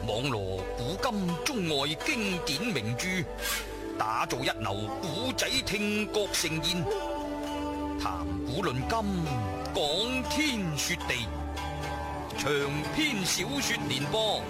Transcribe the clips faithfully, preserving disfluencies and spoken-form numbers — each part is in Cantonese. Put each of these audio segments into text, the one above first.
網羅古今中外經典名著，打造一流古仔聽覺盛宴，談古論今，講天說地，長篇小說連播，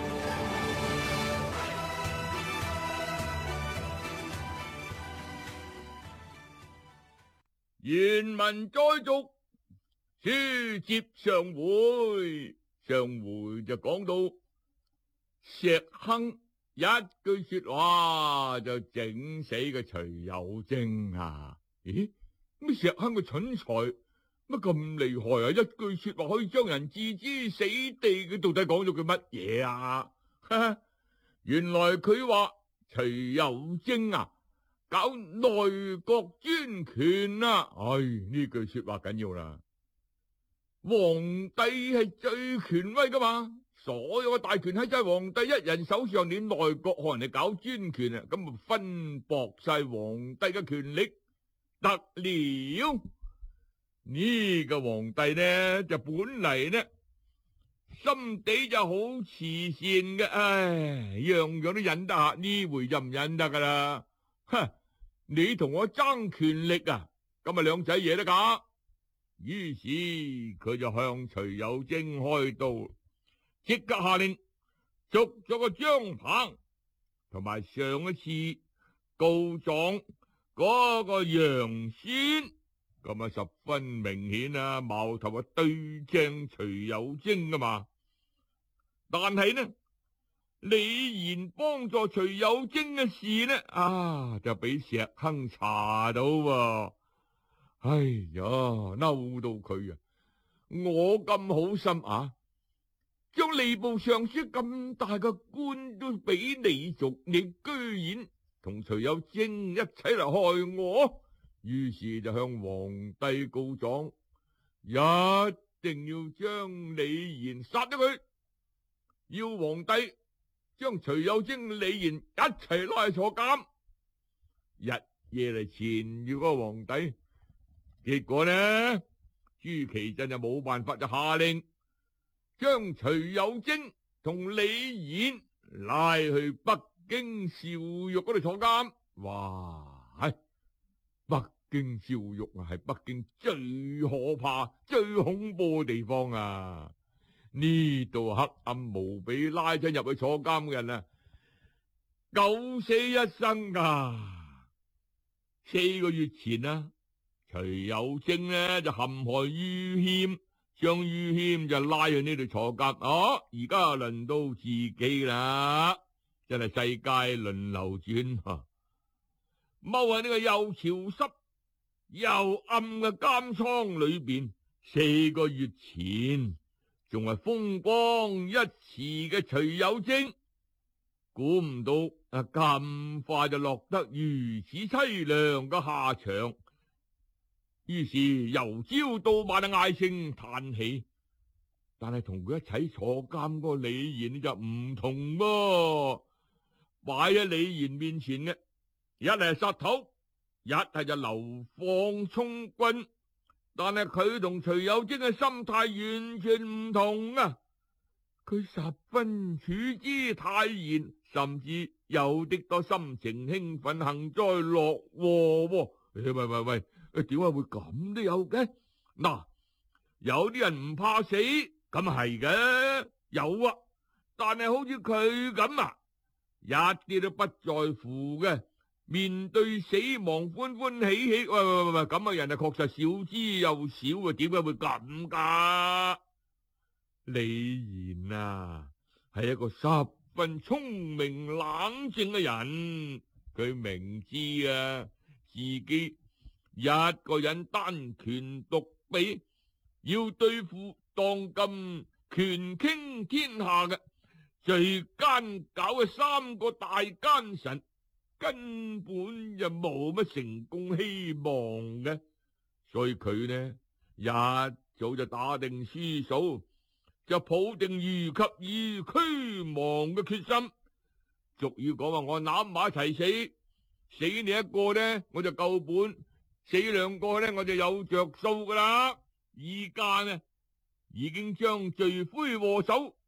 原文再續，書接上回，上回就講到石亨一句說話就整死個徐有貞啊！咦，咩石亨個蠢材乜咁厲害啊？一句說話可以將人置之死地，佢到底講咗句乜嘢啊？原來佢話徐有貞啊搞內閣專權啊！唉，呢句說話緊要啦。皇帝係最權威噶嘛，所有嘅大權喺晒皇帝一人手上，連內閣可能係搞專權啊，咁咪分薄晒皇帝嘅權力得了。呢個皇帝呢就本嚟呢心地就好慈善嘅，唉，樣樣都忍得下，呢回就唔忍得噶啦。哼，你同我爭權力啊，咁咪兩仔嘢得噶。於是佢就向徐有貞開刀，即刻下令捉咗個張鵬，同埋上一次告狀嗰個楊宣，咁啊十分明顯啊，矛頭啊對正徐有貞噶嘛。但係呢，李賢幫助徐有貞嘅事呢，啊就俾石亨查到喎。哎呀，嬲到佢啊！我咁好心啊，將吏部尚書咁大嘅官都俾你做，你居然同徐有貞一齊嚟害我，於是就向皇帝告狀，一定要將李賢殺咗佢，要皇帝將徐有貞、李賢一齊拉去坐監，日夜嚟纏住嗰個皇帝。結果呢，朱祁鎮就冇辦法，就下令將徐有貞同李賢拉去北京邵獄嗰度坐監。哇，係北京邵獄啊，係北京最可怕、最恐怖嘅地方啊！呢度黑暗無比，拉親入去坐監嘅人啊，九死一生啊！四個月前啊，徐有貞呢就陷害于謙，將于謙就拉去呢度坐監。哦，而家輪到自己啦，真係世界輪流轉啊！踎喺呢個又潮濕又暗嘅監倉裏邊，四個月前仲係風光一時嘅徐有貞，估唔到啊咁快就落得如此淒涼嘅下場。於是由朝到晚啊唉聲嘆氣，但係同佢一齊坐監嗰個李賢就唔同噃，擺喺李賢面前嘅一係殺頭，一係就流放充軍，但係佢同徐有貞嘅心態完全唔同啊！佢十分處之泰然，甚至有啲多心情興奮，幸災樂禍。喂喂喂喂！誒，點解會咁都有嘅？嗱，有啲人唔怕死，咁係嘅，有啊。但係好似佢咁啊，一啲都不在乎嘅，面對死亡歡歡喜喜。喂喂喂喂，咁嘅人啊，確實少之又少啊。點解會咁噶？李賢啊，係一個十分聰明冷靜嘅人，佢明知啊自己一個人單拳獨臂，要對付當今權傾天下嘅最奸狡嘅三個大奸臣，根本就冇乜成功希望嘅。所以佢呢一早就打定輸數，就抱定如及以俱亡嘅決心。俗語講話，我攬埋一齊死，死你一個呢我就夠本，死兩個呢我就有着數噶啦。而家呢已經將罪魁禍首